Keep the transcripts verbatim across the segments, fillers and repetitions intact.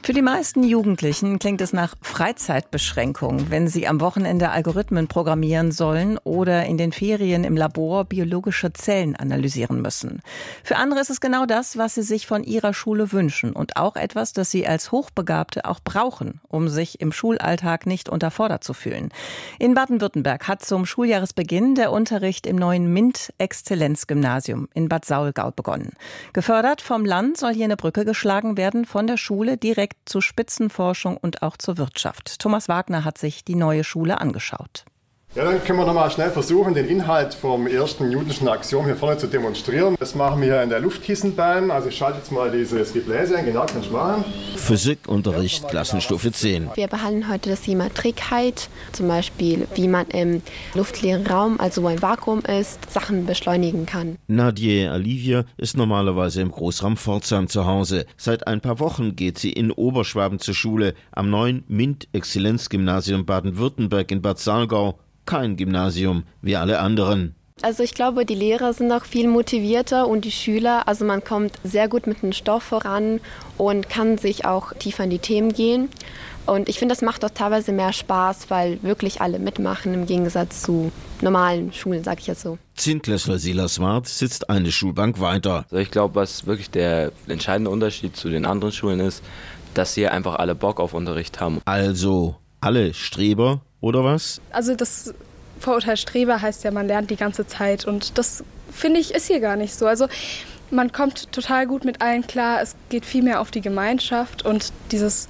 Für die meisten Jugendlichen klingt es nach Freizeitbeschränkung, wenn sie am Wochenende Algorithmen programmieren sollen oder in den Ferien im Labor biologische Zellen analysieren müssen. Für andere ist es genau das, was sie sich von ihrer Schule wünschen und auch etwas, das sie als Hochbegabte auch brauchen, um sich im Schulalltag nicht unterfordert zu fühlen. In Baden-Württemberg hat zum Schuljahresbeginn der Unterricht im neuen MINT-Exzellenz-Gymnasium in Bad Saulgau begonnen. Gefördert vom Land soll hier eine Brücke geschlagen werden von der Schule direkt zu Spitzenforschung und auch zur Wirtschaft. Thomas Wagner hat sich die neue Schule angeschaut. Ja, dann können wir noch mal schnell versuchen, den Inhalt vom ersten newtonschen Axiom hier vorne zu demonstrieren. Das machen wir hier in der Luftkissenbahn. Also ich schalte jetzt mal dieses Gebläse ein. Genau, kannst du machen. Physikunterricht, Klassenstufe zehn. Wir behandeln heute das Thema Trägheit, zum Beispiel wie man im luftleeren Raum, also wo ein Vakuum ist, Sachen beschleunigen kann. Nadia Olivia ist normalerweise im Großraum Pforzheim zu Hause. Seit ein paar Wochen geht sie in Oberschwaben zur Schule, am neuen MINT-Exzellenz-Gymnasium Baden-Württemberg in Bad Saulgau. Kein Gymnasium wie alle anderen. Also ich glaube, die Lehrer sind auch viel motivierter und die Schüler, also man kommt sehr gut mit dem Stoff voran und kann sich auch tiefer in die Themen gehen. Und ich finde, das macht auch teilweise mehr Spaß, weil wirklich alle mitmachen, im Gegensatz zu normalen Schulen, sage ich jetzt so. Zehntklässler Silas Wart sitzt eine Schulbank weiter. Also ich glaube, was wirklich der entscheidende Unterschied zu den anderen Schulen ist, dass hier einfach alle Bock auf Unterricht haben. Also alle Streber oder was? Also das Vorurteil Streber heißt ja, man lernt die ganze Zeit und das, finde ich, ist hier gar nicht so. Also man kommt total gut mit allen klar, es geht viel mehr auf die Gemeinschaft und dieses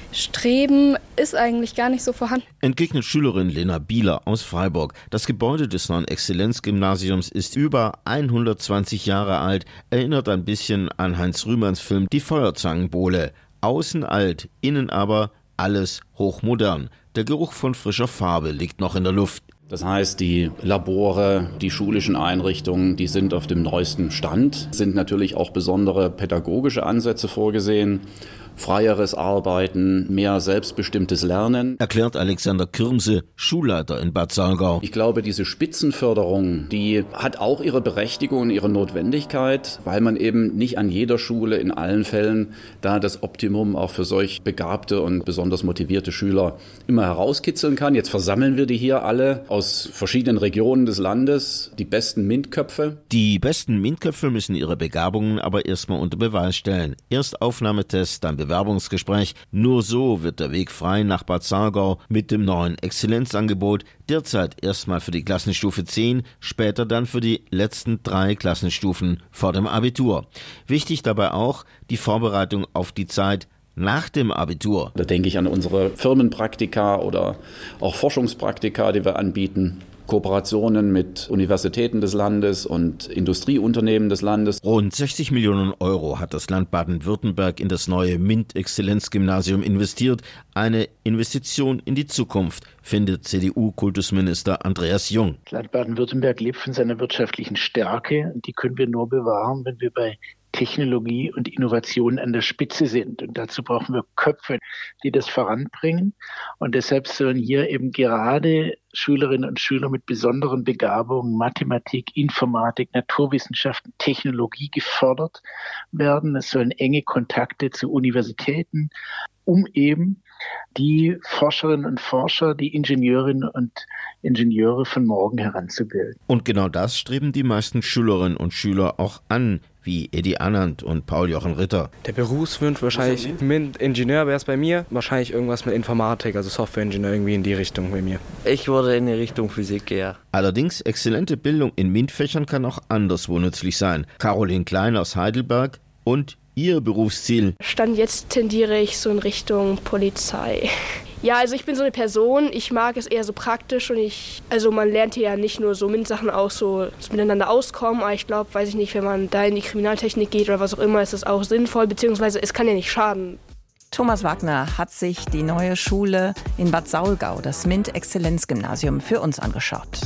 Streben ist eigentlich gar nicht so vorhanden. Entgegnet Schülerin Lena Bieler aus Freiburg. Das Gebäude des neuen Exzellenz-Gymnasiums ist über hundertzwanzig Jahre alt, erinnert ein bisschen an Heinz Rühmanns Film Die Feuerzangenbowle. Außen alt, innen aber alles hochmodern. Der Geruch von frischer Farbe liegt noch in der Luft. Das heißt, die Labore, die schulischen Einrichtungen, die sind auf dem neuesten Stand. Es sind natürlich auch besondere pädagogische Ansätze vorgesehen. Freieres Arbeiten, mehr selbstbestimmtes Lernen. Erklärt Alexander Kürmse, Schulleiter in Bad Saulgau. Ich glaube, diese Spitzenförderung, die hat auch ihre Berechtigung und ihre Notwendigkeit, weil man eben nicht an jeder Schule in allen Fällen da das Optimum auch für solch begabte und besonders motivierte Schüler immer herauskitzeln kann. Jetzt versammeln wir die hier alle aus verschiedenen Regionen des Landes, die besten MINT-Köpfe. Die besten MINT-Köpfe müssen ihre Begabungen aber erstmal unter Beweis stellen. Erst Aufnahmetest, dann Bewerbungsgespräch. Nur so wird der Weg frei nach Bad Saulgau mit dem neuen Exzellenzangebot. Derzeit erstmal für die Klassenstufe zehn, später dann für die letzten drei Klassenstufen vor dem Abitur. Wichtig dabei auch die Vorbereitung auf die Zeit nach dem Abitur. Da denke ich an unsere Firmenpraktika oder auch Forschungspraktika, die wir anbieten. Kooperationen mit Universitäten des Landes und Industrieunternehmen des Landes. Rund sechzig Millionen Euro hat das Land Baden-Württemberg in das neue MINT-Exzellenz-Gymnasium investiert. Eine Investition in die Zukunft, findet C D U-Kultusminister Andreas Jung. Das Land Baden-Württemberg lebt von seiner wirtschaftlichen Stärke und die können wir nur bewahren, wenn wir bei Technologie und Innovation an der Spitze sind. Und dazu brauchen wir Köpfe, die das voranbringen. Und deshalb sollen hier eben gerade Schülerinnen und Schüler mit besonderen Begabungen, Mathematik, Informatik, Naturwissenschaften, Technologie gefördert werden. Es sollen enge Kontakte zu Universitäten, um eben die Forscherinnen und Forscher, die Ingenieurinnen und Ingenieure von morgen heranzubilden. Und genau das streben die meisten Schülerinnen und Schüler auch an, wie Edi Annand und Paul-Jochen Ritter. Der Berufswunsch wahrscheinlich mit Ingenieur wäre es bei mir, wahrscheinlich irgendwas mit Informatik, also Softwareingenieur irgendwie in die Richtung bei mir. Ich würde in die Richtung Physik eher. Allerdings, exzellente Bildung in MINT-Fächern kann auch anderswo nützlich sein. Caroline Klein aus Heidelberg und ihr Berufsziel? Stand jetzt tendiere ich so in Richtung Polizei. Ja, also ich bin so eine Person, ich mag es eher so praktisch und ich, also man lernt hier ja nicht nur so MINT-Sachen aus, so das miteinander auskommen, aber ich glaube, weiß ich nicht, wenn man da in die Kriminaltechnik geht oder was auch immer, ist es auch sinnvoll, beziehungsweise es kann ja nicht schaden. Thomas Wagner hat sich die neue Schule in Bad Saulgau, das MINT-Exzellenz-Gymnasium, für uns angeschaut.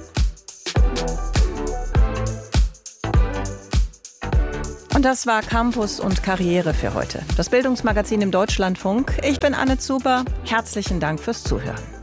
Und das war Campus und Karriere für heute. Das Bildungsmagazin im Deutschlandfunk. Ich bin Anne Zuber. Herzlichen Dank fürs Zuhören.